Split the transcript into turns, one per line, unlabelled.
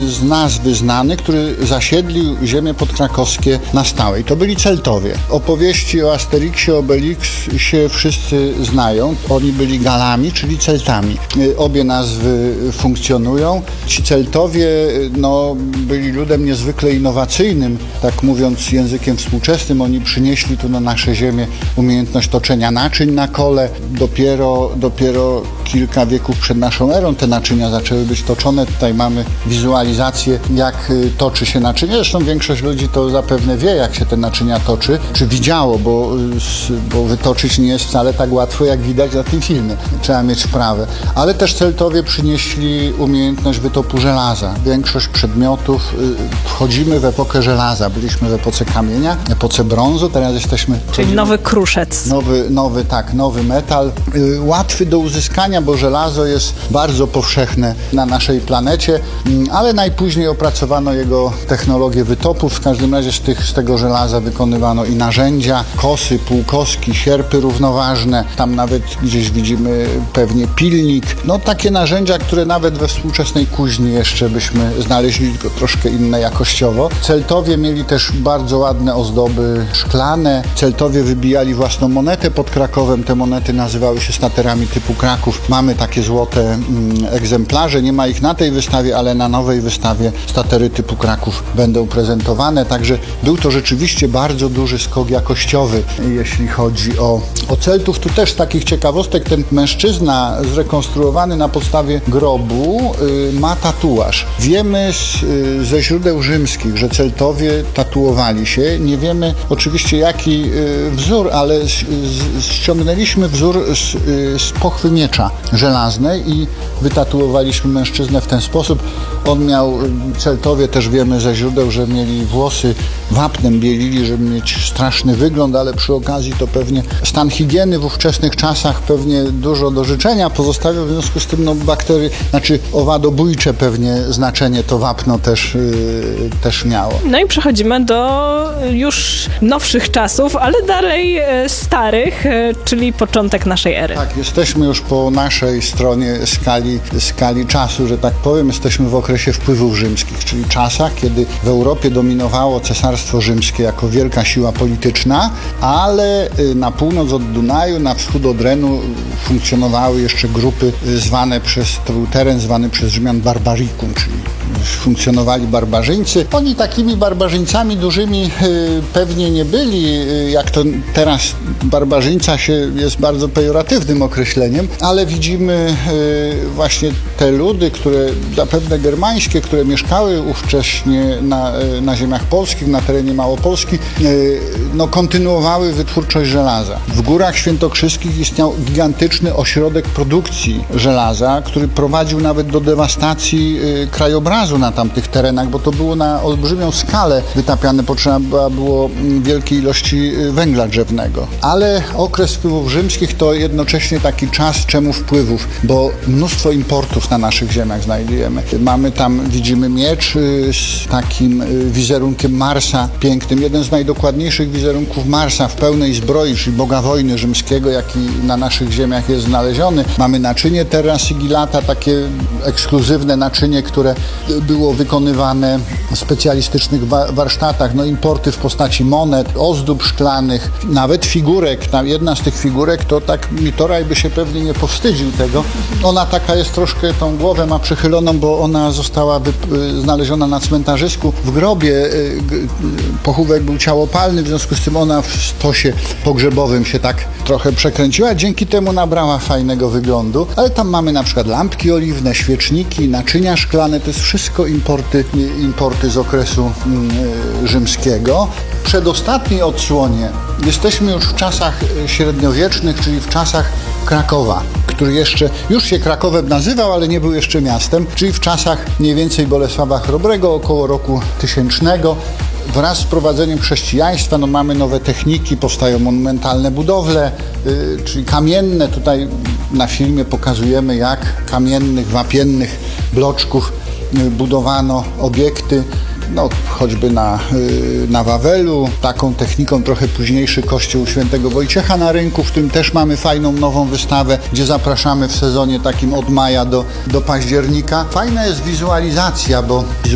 z nazwy znany, który zasiedlił ziemię podkrakowskie na stałe. I to byli Celtowie. Opowieści o Asterixie, Obelixie wszyscy znają. Oni byli Galami, czyli Celtami. Obie nazwy funkcjonują. Ci Celtowie byli ludem niezwykle innowacyjnym, tak mówiąc językiem współczesnym. Oni przynieśli tu na nasze ziemię umiejętność toczenia naczyń na kole. Dopiero kilka wieków przed naszą erą te naczynia zaczęły być toczone. Tutaj mamy wizualizację, jak toczy się naczynie. Zresztą większość ludzi to zapewne wie, jak się te naczynia toczy, czy widziało, bo wytoczyć nie jest wcale tak łatwo, jak widać na tym filmie. Trzeba mieć wprawę. Ale też Celtowie przynieśli umiejętność wytopu żelaza. Większość przedmiotów, wchodzimy w epokę żelaza. Byliśmy w epoce kamienia, epoce brązu, teraz jesteśmy...
Czyli nowy kruszec.
Nowy metal. Łatwy do uzyskania, bo żelazo jest bardzo powszechne na naszej planecie, ale najpóźniej opracowano jego technologię wytopu. W każdym razie z tego żelaza wykonywano i narzędzia, kosy, półkoski, sierpy równoważne. Tam nawet gdzieś widzimy pewnie pilnik. Takie narzędzia, które nawet we współczesnej kuźni jeszcze byśmy znaleźli, tylko troszkę inne jakościowo. Celtowie mieli też bardzo ładne ozdoby szklane. Celtowie wybijali własną monetę pod Krakowem. Te monety nazywały się staterami typu Kraków. Mamy takie złote egzemplarze. Nie ma ich na tej wystawie, ale na nowej wystawie statery typu Kraków będą prezentowane. Także był to rzeczywiście bardzo duży skok jakościowy, jeśli chodzi o Celtów. Tu też z takich ciekawostek ten mężczyzna zrekonstruowany na podstawie grobu ma tatuaż. Wiemy ze źródeł rzymskich, że Celtowie tatuowali się. Nie wiemy oczywiście jaki wzór, ale ściągnęliśmy wzór z pochwy miecza żelaznej i wytatuowaliśmy mężczyznę w ten sposób. Celtowie też wiemy ze źródeł, że mieli włosy wapnem bielili, żeby mieć straszny wygląd, ale przy okazji to pewnie stan higieny w ówczesnych czasach pewnie dużo do życzenia pozostawiał, w związku z tym owadobójcze pewnie znaczenie to wapno też miało.
No i przechodzimy do już nowszych czasów, ale dalej starych, czyli początek naszej ery.
Tak, jesteśmy już po naszej stronie skali czasu, że tak powiem. Jesteśmy w okresie wpływów rzymskich, czyli czasach, kiedy w Europie dominowało Cesarstwo Rzymskie jako wielka siła polityczna, ale na północ od Dunaju, na wschód od Renu funkcjonowały jeszcze grupy to był teren zwany przez Rzymian Barbaricum, czyli funkcjonowali barbarzyńcy. Oni takimi barbarzyńcami dużymi pewnie nie byli, jak to teraz barbarzyńca jest bardzo pejoratywnym określeniem, ale widzimy właśnie te ludy, które zapewne germańskie, które mieszkały ówcześnie na ziemiach polskich, na terenie Małopolski, kontynuowały wytwórczość żelaza. W Górach Świętokrzyskich istniał gigantyczny ośrodek produkcji żelaza, który prowadził nawet do dewastacji krajobrazu na tamtych terenach, bo to było na olbrzymią skalę wytapiane, potrzeba było wielkiej ilości węgla drzewnego. Ale okres wpływów rzymskich to jednocześnie taki czas wpływów, bo mnóstwo importów na naszych ziemiach znajdujemy. Widzimy miecz z takim wizerunkiem Marsa pięknym. Jeden z najdokładniejszych wizerunków Marsa w pełnej zbroi, czyli Boga wojny rzymskiego, jaki na naszych ziemiach jest znaleziony. Mamy naczynie Terra Sigillata, takie ekskluzywne naczynie, które było wykonywane w specjalistycznych warsztatach. Importy w postaci monet, ozdób szklanych, nawet figurek. Jedna z tych figurek to tak Mitoraj by się pewnie nie powstydził tego. Ona taka jest troszkę, tą głowę ma przychyloną, bo ona została znaleziona na cmentarzysku w grobie. Pochówek był ciałopalny, w związku z tym ona w stosie pogrzebowym się tak trochę przekręciła. Dzięki temu nabrała fajnego wyglądu. Ale tam mamy na przykład lampki oliwne, świeczniki, naczynia szklane. To jest wszystko importy z okresu rzymskiego. W przedostatniej odsłonie jesteśmy już w czasach średniowiecznych, czyli w czasach Krakowa, który już się Krakowem nazywał, ale nie był jeszcze miastem, czyli w czasach mniej więcej Bolesława Chrobrego, około roku 1000. Wraz z wprowadzeniem chrześcijaństwa mamy nowe techniki, powstają monumentalne budowle, czyli kamienne. Tutaj na filmie pokazujemy, jak kamiennych, wapiennych bloczków budowano obiekty. Choćby na Wawelu, taką techniką trochę późniejszy kościół Świętego Wojciecha na Rynku, w którym też mamy fajną nową wystawę, gdzie zapraszamy w sezonie takim od maja do października. Fajna jest wizualizacja, bo